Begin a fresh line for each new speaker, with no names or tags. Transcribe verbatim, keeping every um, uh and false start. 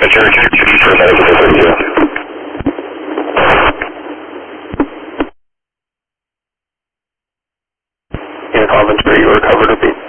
Ventura two two for medical thirty-two. In Ventura, you were covered a bit.